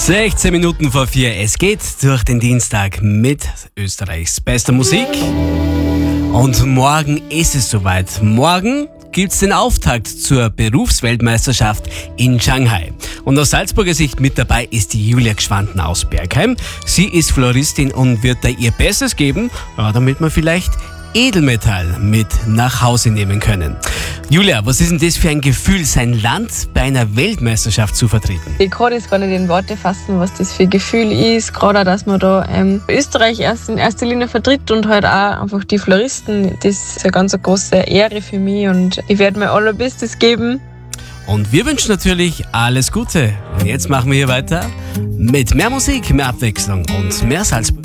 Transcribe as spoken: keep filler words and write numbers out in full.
sechzehn Minuten vor vier. Es geht durch den Dienstag mit Österreichs bester Musik. Und morgen ist es soweit. Morgen gibt's den Auftakt zur Berufsweltmeisterschaft in Shanghai. Und aus Salzburger Sicht mit dabei ist die Julia Gschwanden aus Bergheim. Sie ist Floristin und wird da ihr Bestes geben, ja, damit man vielleicht Edelmetall mit nach Hause nehmen können. Julia, was ist denn das für ein Gefühl, sein Land bei einer Weltmeisterschaft zu vertreten? Ich kann das gar nicht in Worte fassen, was das für ein Gefühl ist. Gerade auch, dass man da ähm, Österreich erst in erster Linie vertritt und halt auch einfach die Floristen. Das ist eine ganz große Ehre für mich und ich werde mir allerbestes geben. Und wir wünschen natürlich alles Gute. Und jetzt machen wir hier weiter mit mehr Musik, mehr Abwechslung und mehr Salzburg.